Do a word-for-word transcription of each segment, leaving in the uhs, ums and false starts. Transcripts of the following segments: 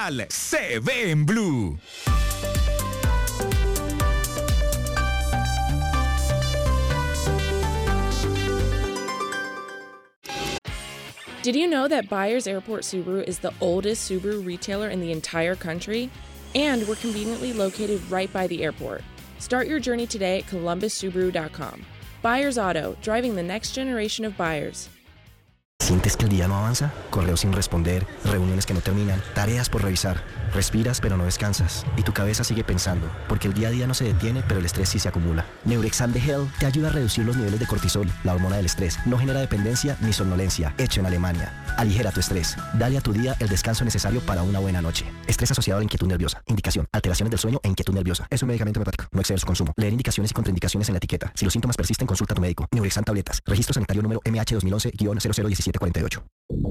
Mundial se ve en Blue. Did you know that Byers Airport Subaru is the oldest Subaru retailer in the entire country? And we're conveniently located right by the airport. Start your journey today at columbus subaru dot com. Byers Auto, driving the next generation of buyers. ¿Sientes que el día no avanza? Correos sin responder, reuniones que no terminan, tareas por revisar. Respiras pero no descansas y tu cabeza sigue pensando, porque el día a día no se detiene, pero el estrés sí se acumula. Neurexam de Hell te ayuda a reducir los niveles de cortisol, la hormona del estrés. No genera dependencia ni somnolencia. Hecho en Alemania. Aligera tu estrés. Dale a tu día el descanso necesario para una buena noche. Estrés asociado a la inquietud nerviosa. Indicación: alteraciones del sueño e inquietud nerviosa. Es un medicamento homeopático. No exceder su consumo. Leer indicaciones y contraindicaciones en la etiqueta. Si los síntomas persisten, consulta a tu médico. Neurexam tabletas. Registro sanitario número M H dos mil once guion cero cero uno siete cuatro ocho.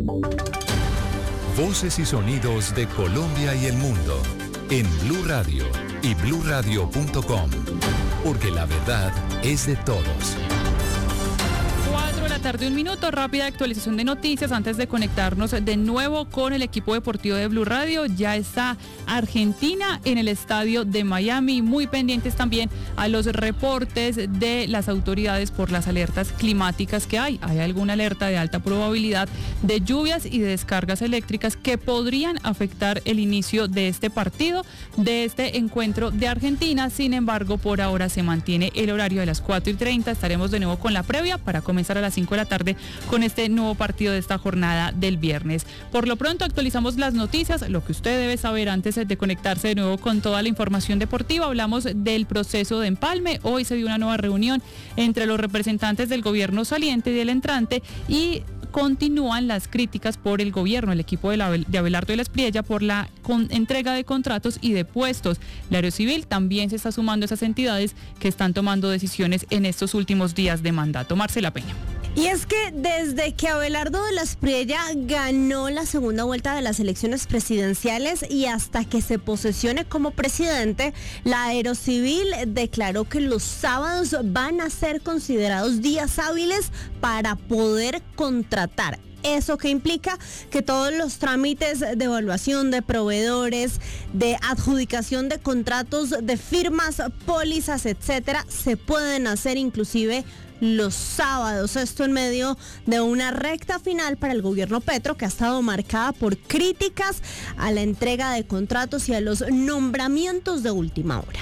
Voces y sonidos de Colombia y el mundo en Blue Radio y blue radio punto com, porque la verdad es de todos. cuatro de la tarde, un minuto, rápida actualización de noticias antes de conectarnos de nuevo con el equipo deportivo de Blue Radio. Ya está Argentina en el estadio de Miami, muy pendientes también a los reportes de las autoridades por las alertas climáticas que hay. Hay alguna alerta de alta probabilidad de lluvias y de descargas eléctricas que podrían afectar el inicio de este partido, de este encuentro de Argentina. Sin embargo, por ahora se mantiene el horario de las cuatro y treinta. Estaremos de nuevo con la previa para comenzar a las cinco de la tarde con este nuevo partido de esta jornada del viernes. Por lo pronto actualizamos las noticias, lo que usted debe saber antes de conectarse de nuevo con toda la información deportiva. Hablamos del proceso de empalme. Hoy se dio una nueva reunión entre los representantes del gobierno saliente y del entrante y continúan las críticas por el gobierno, el equipo de, la, de Abelardo de la Espriella, por la con, entrega de contratos y de puestos. La Aerocivil también se está sumando a esas entidades que están tomando decisiones en estos últimos días de mandato. Marcela Peña. Y es que desde que Abelardo de la Espriella ganó la segunda vuelta de las elecciones presidenciales y hasta que se posesione como presidente, la Aerocivil declaró que los sábados van a ser considerados días hábiles para poder contratar. ¿Eso qué implica? Que todos los trámites de evaluación de proveedores, de adjudicación de contratos, de firmas, pólizas, etcétera, se pueden hacer inclusive los sábados. Esto en medio de una recta final para el gobierno Petro que ha estado marcada por críticas a la entrega de contratos y a los nombramientos de última hora.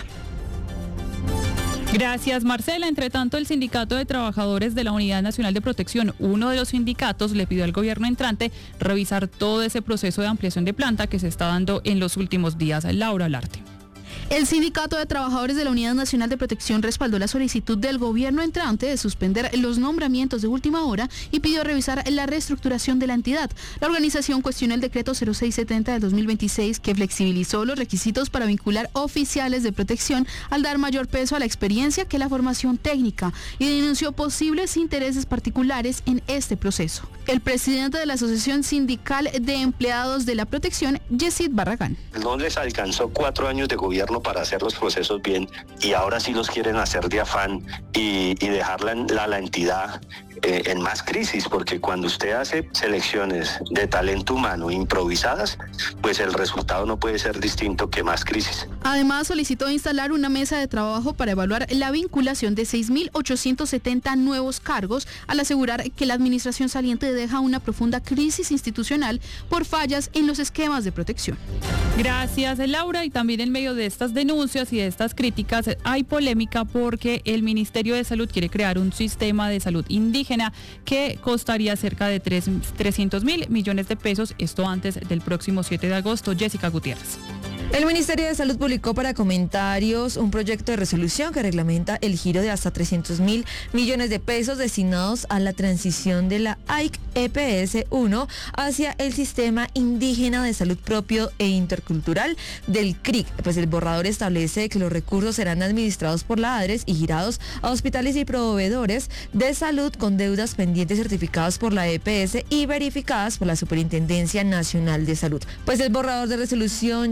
Gracias, Marcela. Entre tanto, el Sindicato de Trabajadores de la Unidad Nacional de Protección, uno de los sindicatos, le pidió al gobierno entrante revisar todo ese proceso de ampliación de planta que se está dando en los últimos días. Laura Olarte. El Sindicato de Trabajadores de la Unidad Nacional de Protección respaldó la solicitud del gobierno entrante de suspender los nombramientos de última hora y pidió revisar la reestructuración de la entidad. La organización cuestionó el decreto cero seis setenta del dos mil veintiséis que flexibilizó los requisitos para vincular oficiales de protección al dar mayor peso a la experiencia que la formación técnica y denunció posibles intereses particulares en este proceso. El presidente de la Asociación Sindical de Empleados de la Protección, Yesid Barragán. No les alcanzó cuatro años de gobierno para hacer los procesos bien y ahora sí los quieren hacer de afán y, y dejar la, la, la entidad eh, en más crisis, porque cuando usted hace selecciones de talento humano improvisadas, pues el resultado no puede ser distinto que más crisis. Además, solicitó instalar una mesa de trabajo para evaluar la vinculación de seis mil ochocientos setenta nuevos cargos, al asegurar que la administración saliente deja una profunda crisis institucional por fallas en los esquemas de protección. Gracias, Laura. Y también en medio de estas denuncias y de estas críticas hay polémica porque el Ministerio de Salud quiere crear un sistema de salud indígena que costaría cerca de trescientos mil millones de pesos, esto antes del próximo siete de agosto. Jessica Gutiérrez. El Ministerio de Salud publicó para comentarios un proyecto de resolución que reglamenta el giro de hasta trescientos mil millones de pesos destinados a la transición de la A I C E P S uno hacia el sistema indígena de salud propio e intercultural del C R I C. Pues el borrador establece que los recursos serán administrados por la ADRES y girados a hospitales y proveedores de salud con deudas pendientes certificadas por la E P S y verificadas por la Superintendencia Nacional de Salud. Pues el borrador de resolución ya generó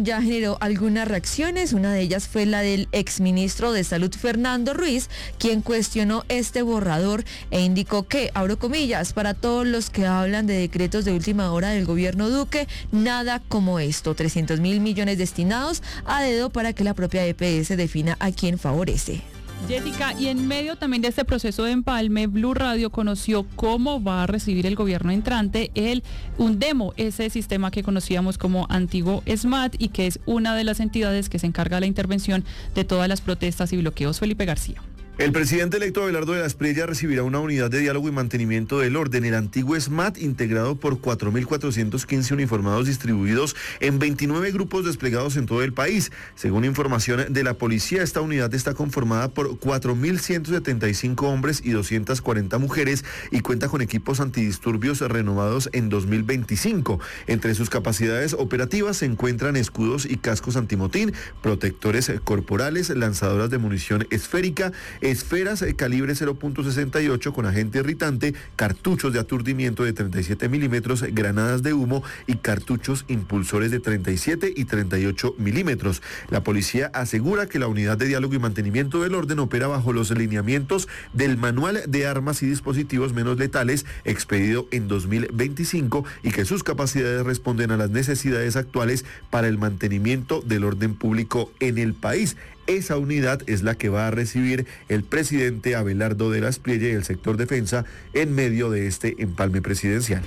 generó algunas reacciones. Una de ellas fue la del exministro de Salud Fernando Ruiz, quien cuestionó este borrador e indicó que, abro comillas, para todos los que hablan de decretos de última hora del gobierno Duque, nada como esto, trescientos mil millones destinados a dedo para que la propia E P S defina a quién favorece. Jessica, y en medio también de este proceso de empalme, Blue Radio conoció cómo va a recibir el gobierno entrante el Undemo, ese sistema que conocíamos como antiguo SMAT y que es una de las entidades que se encarga de la intervención de todas las protestas y bloqueos. Felipe García. El presidente electo Abelardo de la Espriella recibirá una unidad de diálogo y mantenimiento del orden, el antiguo SMAT, integrado por cuatro mil cuatrocientos quince uniformados distribuidos en veintinueve grupos desplegados en todo el país. Según información de la policía, esta unidad está conformada por cuatro mil ciento setenta y cinco hombres y doscientas cuarenta mujeres y cuenta con equipos antidisturbios renovados en dos mil veinticinco. Entre sus capacidades operativas se encuentran escudos y cascos antimotín, protectores corporales, lanzadoras de munición esférica, esferas calibre cero punto sesenta y ocho con agente irritante, cartuchos de aturdimiento de treinta y siete milímetros, granadas de humo y cartuchos impulsores de treinta y siete y treinta y ocho milímetros. La policía asegura que la unidad de diálogo y mantenimiento del orden opera bajo los lineamientos del Manual de Armas y Dispositivos Menos Letales expedido en dos mil veinticinco y que sus capacidades responden a las necesidades actuales para el mantenimiento del orden público en el país. Esa unidad es la que va a recibir el presidente Abelardo de la Espriella y el sector defensa en medio de este empalme presidencial.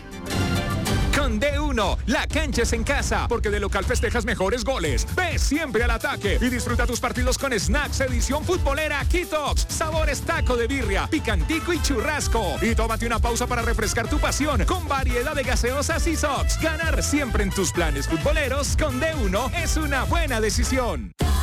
Con D uno, la cancha es en casa, porque de local festejas mejores goles. Ve siempre al ataque y disfruta tus partidos con Snacks edición futbolera Kitox. Sabores taco de birria, picantico y churrasco. Y tómate una pausa para refrescar tu pasión con variedad de gaseosas y sox. Ganar siempre en tus planes futboleros con D uno es una buena decisión.